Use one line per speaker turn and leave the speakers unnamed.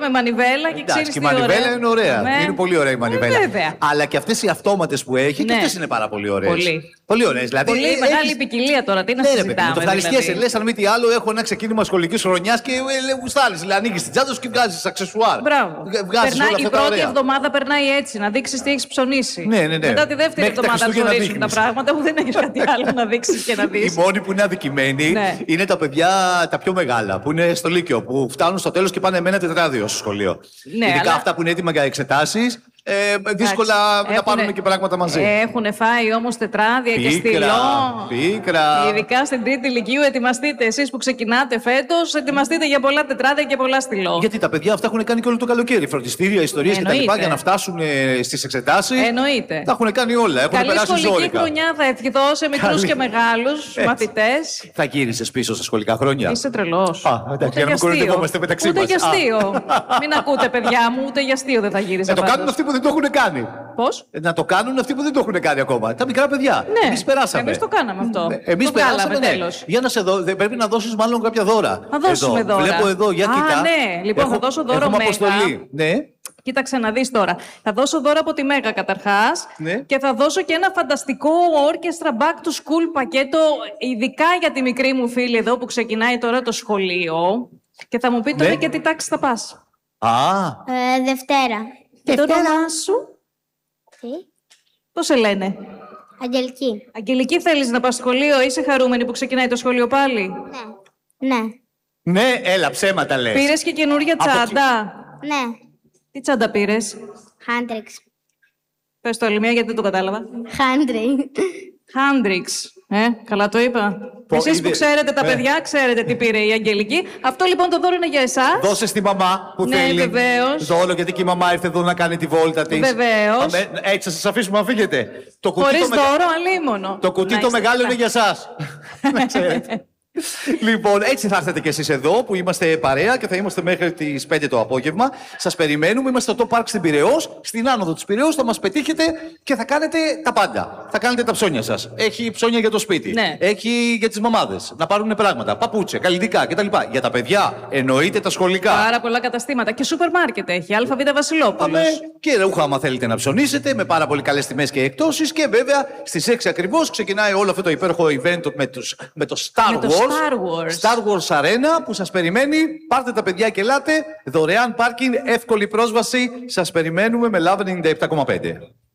με μανιβέλα και ξέρεις τι.
Η μανιβέλα είναι ωραία.
Ναι.
Είναι πολύ ωραία η μανιβέλα.
Βέβαια.
Αλλά και αυτές οι αυτόματες που έχει, και αυτές είναι πάρα πολύ ωραίες. Πολύ ωραίες. Δηλαδή,
πολύ μεγάλη ποικιλία τώρα. Τι να συζητάμε.
Το ευχαριστιέσαι. Λες, αν μη τι άλλο, έχω ένα ξεκίνημα σχολικής χρονιάς και γουστάρεις. Δηλαδή, ανοίγεις την τσάντα σου και βγάζεις αξεσουάρ.
Μπράβο. Η πρώτη εβδομάδα περνάει έτσι, να δείξεις τι έχεις ψωνίσει.
Ναι.
Μετά τη δεύτερη εβδομάδα γνωρίζουν τα πράγματα που δεν έχεις κάτι άλλο να δείξεις και να δεις.
Οι μόνοι που είναι αδικημένοι είναι τα παιδιά τα πιο μεγάλα, που είναι στο Λύκειο, που φτάνουν στο τέλος και πάνε με ένα τετράδιο στο σχολείο.
Ναι,
ειδικά αυτά που είναι έτοιμα για εξετάσεις. Δύσκολα να πάρουν και πράγματα μαζί.
Έχουν φάει όμως τετράδια και στυλό.
Πίκρα.
Ειδικά στην τρίτη ηλικίου, ετοιμαστείτε εσείς που ξεκινάτε φέτος, ετοιμαστείτε για πολλά τετράδια και πολλά στυλό.
Γιατί τα παιδιά αυτά έχουν κάνει και όλο το καλοκαίρι. Φροντιστήρια, ιστορίες κτλ. Για να φτάσουν στις εξετάσεις.
Εννοείται.
Τα έχουν κάνει όλα. Έχουν
καλή
περάσει
σχολική
ζώρικα.
χρονιά θα ευχηθώ σε μικρούς και μεγάλους μαθητές.
Θα γύρισες πίσω στα σχολικά χρόνια.
Είσαι τρελός.
Εντάξει, για να κοροϊδευόμαστε μεταξύ μας.
Ούτε για αστείο. Μην ακούτε, παιδιά μου, ούτε για αστείο δεν θα γύρισε.
Το κάνουν αυτοί που δεν το έχουν κάνει.
Πώς?
Να το κάνουν αυτοί που δεν το έχουν κάνει ακόμα. Τα μικρά παιδιά.
Ναι,
εμείς περάσαμε.
Εμείς το κάναμε αυτό.
Εμείς περάσαμε. Ναι.
Τέλος.
Για να σε δω, πρέπει να δώσεις μάλλον κάποια δώρα.
Θα δώσουμε δώρα.
Βλέπω εδώ, για κοίτα.
Ναι, λοιπόν, θα δώσω δώρο Μέγα.
Αποστολή. Ναι.
Κοίταξε να δεις τώρα. Θα δώσω δώρα από τη Μέγα καταρχάς.
Ναι.
Και θα δώσω και ένα φανταστικό Orchestra Back to School πακέτο, ειδικά για τη μικρή μου φίλη εδώ που ξεκινάει τώρα το σχολείο. Και θα μου πει τώρα και τι τάξη θα πας.
Δευτέρα.
Και το όνομά σου?
Τι?
Πώς σε λένε?
Αγγελική.
Αγγελική, θέλεις να πας σχολείο? Είσαι χαρούμενη που ξεκινάει το σχολείο πάλι?
Ναι.
Ναι, έλα, ψέματα λες.
Πήρες και καινούργια τσάντα?
Ναι.
Τι τσάντα πήρες?
Χάντριξ.
Πες το άλλη μία γιατί δεν το κατάλαβα. Χάντριξ. Καλά το είπα. Εσείς που ξέρετε τα παιδιά, ξέρετε τι πήρε η Αγγελική. Αυτό λοιπόν το δώρο είναι για εσάς.
Δώσε στη μαμά που θέλει.
Ναι, βεβαίως.
Δώρο, γιατί και η μαμά ήρθε εδώ να κάνει τη βόλτα της.
Βεβαίως.
Έτσι, θα σας αφήσουμε να φύγετε.
Χωρίς δώρο, αλίμονο.
Το κουτί το μεγάλο είναι για σας. Να ξέρετε. Λοιπόν, έτσι θα έρθετε κι εσείς εδώ που είμαστε παρέα και θα είμαστε μέχρι τις 5 το απόγευμα. Σας περιμένουμε. Είμαστε στο Top Park στην Πειραιώς. Στην άνοδο της Πειραιώς θα μας πετύχετε και θα κάνετε τα πάντα. Θα κάνετε τα ψώνια σας. Έχει ψώνια για το σπίτι.
Ναι.
Έχει για τις μαμάδες. Να πάρουν πράγματα. Παπούτσια, καλλιτικά κτλ. Για τα παιδιά εννοείται τα σχολικά.
Πάρα πολλά καταστήματα. Και σούπερ μάρκετ έχει. ΑΒ Βασιλόπουλος.
Και ρούχα, άμα θέλετε να ψωνίσετε, με πάρα πολύ καλές τιμές και εκπτώσεις. Και βέβαια στις 6 ακριβώς ξεκινάει όλο αυτό το υπέροχο event με το Star Wars Arena που σας περιμένει. Πάρτε τα παιδιά και ελάτε. Δωρεάν πάρκινγκ, εύκολη πρόσβαση. Σας περιμένουμε με Love 97,5.